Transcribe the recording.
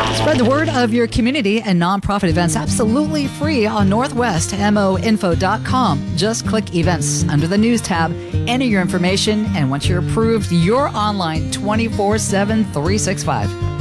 Spread the word of your community and nonprofit events absolutely free on northwestmoinfo.com. Just click events under the news tab, enter your information, and once you're approved, you're online 24/7, 365.